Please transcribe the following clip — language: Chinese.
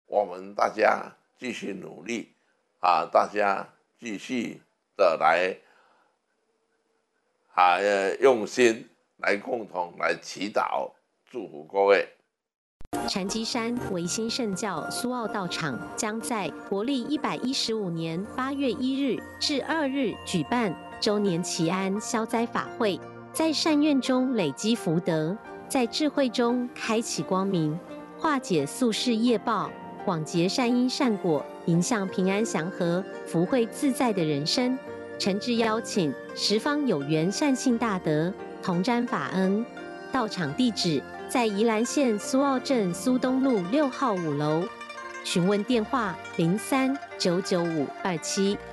我们大家继续努力大家继续的来用心来共同来祈祷，祝福各位。 禅机山维新圣教苏澳道场将在国历115年8月1日至2日举办周年祈安消灾法会，在善愿中累积福德，在智慧中开启光明，化解宿世业报，广结善因善果，迎向平安祥和、福慧自在的人生。诚挚邀请十方有缘善信大德同沾法恩。到场地址在宜兰县苏澳镇苏东路6号5楼，询问电话03-99527。